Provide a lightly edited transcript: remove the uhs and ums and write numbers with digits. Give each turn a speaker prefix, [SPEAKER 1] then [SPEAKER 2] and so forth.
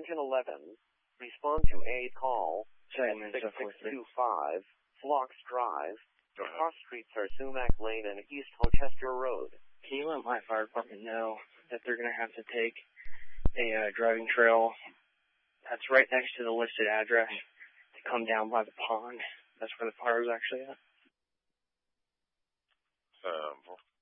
[SPEAKER 1] Engine 11, respond to a call at 6625 Phlox Drive. The cross streets are Sumac Lane and East Hochester Road.
[SPEAKER 2] Can you let my fire department know that they're going to have to take a driving trail that's right next to the listed address to come down by the pond? That's where the fire is actually at.